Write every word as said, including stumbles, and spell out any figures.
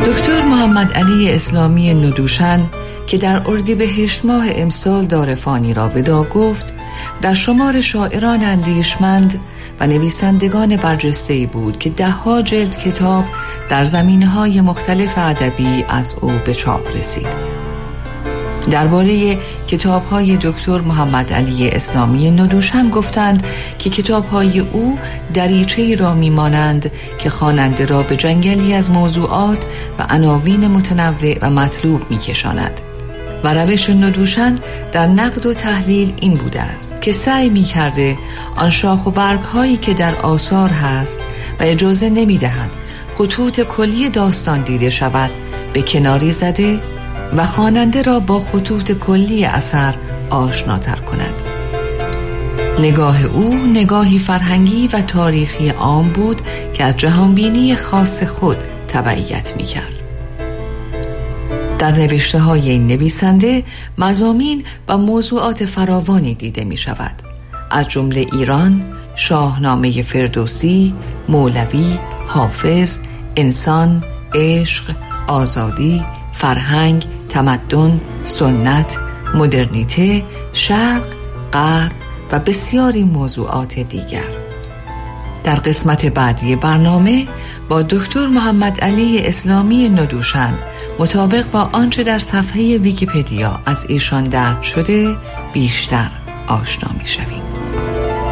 دکتر محمد علی اسلامی ندوشن که در اردیبهشت ماه امسال دار فانی را ودا گفت، در شمار شاعران اندیشمند و نویسندگان برجسته‌ای بود که ده‌ها جلد کتاب در زمینه‌های مختلف ادبی از او به چاپ رسید. درباره کتاب‌های دکتر محمد علی اسلامی ندوشن گفتند که کتاب‌های او دریچه‌ای را می‌مانند که خواننده را به جنگلی از موضوعات و عناوین متنوع و مطلوب می‌کشاند. و روش ندوشن در نقد و تحلیل این بوده است که سعی می‌کرده آن شاخ و برگ‌هایی که در آثار هست و اجازه نمی‌دهد خطوط کلی داستان دیده شود به کناری زده و خواننده را با خطوط کلی اثر آشناتر کند. نگاه او نگاهی فرهنگی و تاریخی عام بود که از جهانبینی خاص خود تبعیت می‌کرد. در نوشته های این نویسنده مضامین و موضوعات فراوانی دیده می شود، از جمله ایران، شاهنامه فردوسی، مولوی، حافظ، انسان، عشق، آزادی، فرهنگ، تمدن، سنت، مدرنیته، شرق، غرب و بسیاری موضوعات دیگر. در قسمت بعدی برنامه با دکتر محمد علی اسلامی ندوشن مطابق با آنچه در صفحه ویکی‌پدیا از ایشان درج شده بیشتر آشنا می شویم.